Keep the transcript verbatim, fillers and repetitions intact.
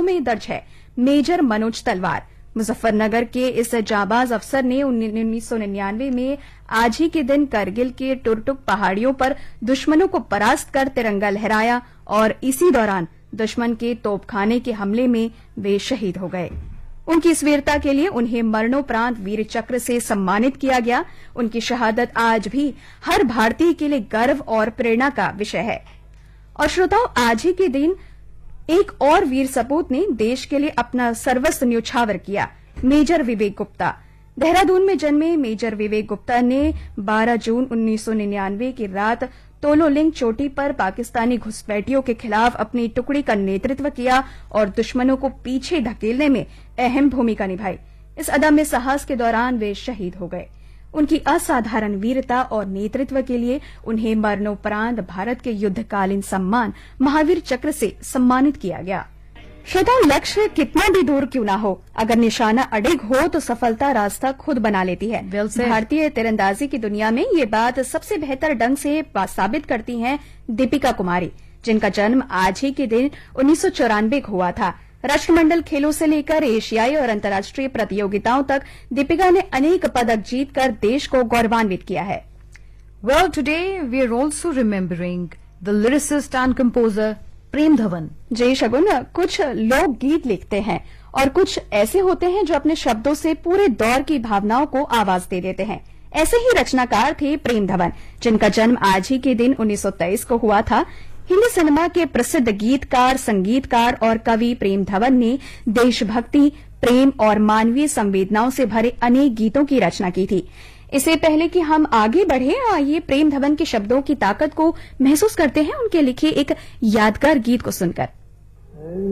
अखबारों में दर्ज है। मेजर मनोज तलवार मुजफ्फरनगर के इस जाबाज अफसर ने उन्नीस सौ निन्यानवे में आज ही के दिन करगिल के टुरटुक पहाड़ियों पर दुश्मनों को परास्त कर तिरंगा लहराया और इसी दौरान दुश्मन के तोपखाने के हमले में वे शहीद हो गए। उनकी इस वीरता के लिए उन्हें मरणोपरांत वीर चक्र से सम्मानित किया गया। उनकी शहादत आज भी हर भारतीय के लिए गर्व और प्रेरणा का विषय है। और श्रोताओं, आज ही के दिन एक और वीर सपूत ने देश के लिए अपना सर्वस्व न्यौछावर किया। मेजर विवेक गुप्ता। देहरादून में जन्मे मेजर विवेक गुप्ता ने बारह जून उन्नीस सौ निन्यानवे की रात तोलोलिंग चोटी पर पाकिस्तानी घुसपैठियों के खिलाफ अपनी टुकड़ी का नेतृत्व किया और दुश्मनों को पीछे धकेलने में अहम भूमिका निभाई। इस अदम्य साहस के दौरान वे शहीद हो गए। उनकी असाधारण वीरता और नेतृत्व के लिए उन्हें मरणोपरांत भारत के युद्धकालीन सम्मान महावीर चक्र से सम्मानित किया गया। श्रोताओं, लक्ष्य कितना भी दूर क्यों ना हो, अगर निशाना अडिग हो तो सफलता रास्ता खुद बना लेती है। भारतीय तीरंदाजी की दुनिया में ये बात सबसे बेहतर ढंग से साबित करती हैं दीपिका कुमारी, जिनका जन्म आज ही के दिन उन्नीस सौ चौरानवे को हुआ था। राष्ट्रमंडल खेलों से लेकर एशियाई और अंतर्राष्ट्रीय प्रतियोगिताओं तक दीपिका ने अनेक पदक जीतकर देश को गौरवान्वित किया है। Well, today we are also remembering the lyricist and composer प्रेम धवन। जय शगुन, कुछ लोग गीत लिखते हैं और कुछ ऐसे होते हैं जो अपने शब्दों से पूरे दौर की भावनाओं को आवाज दे देते हैं। ऐसे ही रचनाकार थे प्रेम धवन, जिनका जन्म आज ही के दिन उन्नीस सौ तेईस को हुआ था। हिंदी सिनेमा के प्रसिद्ध गीतकार, संगीतकार और कवि प्रेम धवन ने देशभक्ति, प्रेम और मानवीय संवेदनाओं से भरे अनेक गीतों की रचना की थी। इससे पहले कि हम आगे बढ़े, आइए प्रेम धवन के शब्दों की ताकत को महसूस करते हैं उनके लिखे एक यादगार गीत को सुनकर।